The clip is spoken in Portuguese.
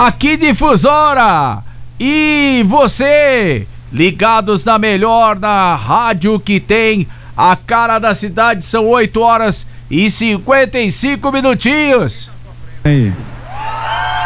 aqui Difusora. E você, ligados na melhor, na rádio que tem a cara da cidade, são 8 horas e 55 minutinhos. Aí.